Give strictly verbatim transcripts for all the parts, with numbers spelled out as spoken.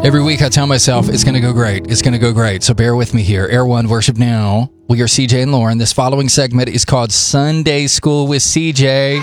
Every week I tell myself it's going to go great. It's going to go great. So bear with me here. Air One Worship Now. We are C J and Lauren. This following segment is called Sunday School with C J.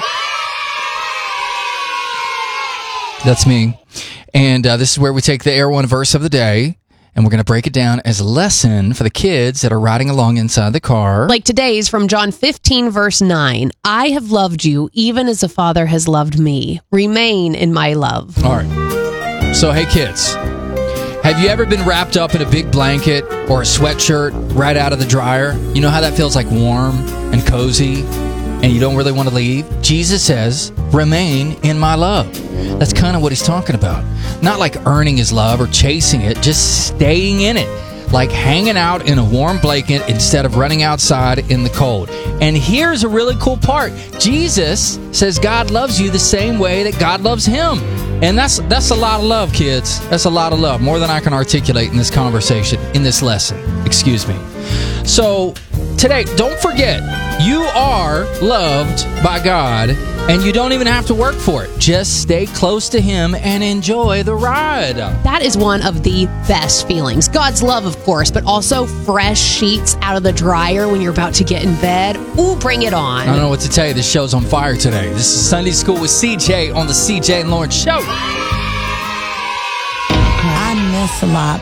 That's me. And uh, this is where we take the Air One verse of the day, and we're going to break it down as a lesson for the kids that are riding along inside the car. Like today's from John fifteen, verse nine. I have loved you even as the Father has loved me. Remain in my love. All right. So, hey, kids. Have you ever been wrapped up in a big blanket or a sweatshirt right out of the dryer? You know how that feels like warm and cozy, and you don't really want to leave? Jesus says, remain in my love. That's kind of what he's talking about. Not like earning his love or chasing it, just staying in it. Like hanging out in a warm blanket instead of running outside in the cold. And here's a really cool part. Jesus says God loves you the same way that God loves him. And that's that's a lot of love, kids. That's a lot of love. More than I can articulate in this conversation, in this lesson. Excuse me. So, today, don't forget, you are loved by God, and you don't even have to work for it. Just stay close to him and enjoy the ride. That is one of the best feelings. God's love, of course, but also fresh sheets out of the dryer when you're about to get in bed. Ooh, bring it on. I don't know what to tell you. This show's on fire today. This is Sunday School with C J on the C J and Lauren Show. I miss a lot.